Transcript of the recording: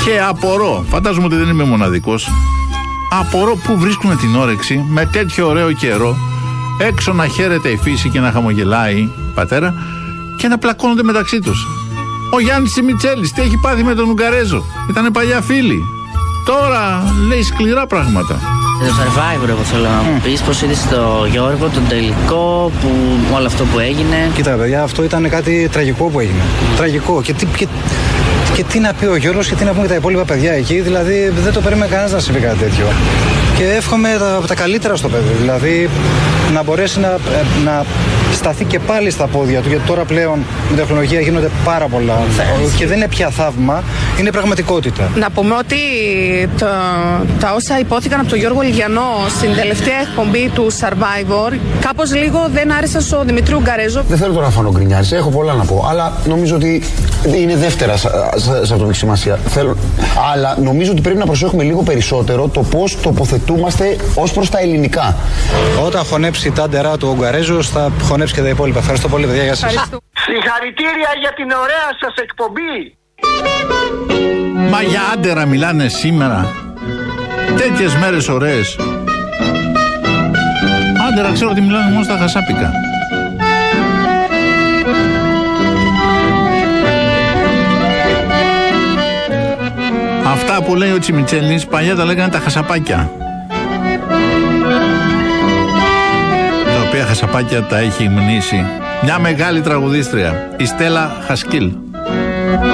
Και απορώ, φαντάζομαι ότι δεν είμαι μοναδικός, απορώ που βρίσκουν την όρεξη με τέτοιο ωραίο καιρό έξω να χαίρεται η φύση και να χαμογελάει πατέρα και να πλακώνονται μεταξύ τους. Ο Γιάννης Τσιμιτσέλης τι έχει πάθει με τον Ουγγαρέζο? Ήτανε παλιά φίλοι. Τώρα λέει σκληρά πράγματα. Το Survivor, εγώ θέλω να μου πεις πώς είδες το Γιώργο, τον τελικό, όλο αυτό που έγινε. Κοίτα παιδιά, αυτό ήταν κάτι τραγικό που έγινε. Τραγικό. Και τι να πει ο Γιώργος και τι να πούμε και τα υπόλοιπα παιδιά εκεί, δηλαδή δεν το περίμενε κανένας να συμβεί κάτι τέτοιο. Και εύχομαι τα καλύτερα στο παιδί, δηλαδή να μπορέσει να σταθεί και πάλι στα πόδια του, γιατί τώρα πλέον με την τεχνολογία γίνονται πάρα πολλά και δεν είναι πια θαύμα, είναι πραγματικότητα. Να πούμε ότι τα όσα υπόθηκαν από τον Γιώργο Λιγιανό στην τελευταία εκπομπή του Survivor κάπως λίγο δεν άρεσαν στον Δημήτρη Ουγγαρέζο. Δεν θέλω τώρα να φανώ γκρινιάρης, έχω πολλά να πω, αλλά νομίζω ότι είναι δεύτερα σε αυτό που έχει σημασία. Αλλά νομίζω ότι πρέπει να προσέχουμε λίγο περισσότερο το πώς τοποθετούμαστε ως προς τα ελληνικά. Όταν χωνέψει τα ντερά του Ουγγαρέζου, θα χωνέψει και τα υπόλοιπα. Ευχαριστώ πολύ, παιδιά. Γεια σας. Συγχαρητήρια για την ωραία σας εκπομπή. Μα για άντερα μιλάνε σήμερα? Τέτοιες μέρες ωραίες. Άντερα ξέρω ότι μιλάνε μόνο στα χασάπικα. Αυτά που λέει ο Τσιμιτσέλης παλιά τα λέγανε τα χασαπάκια. Τα οποία χασαπάκια τα έχει μνήσει μια μεγάλη τραγουδίστρια, η Στέλλα Χασκίλ.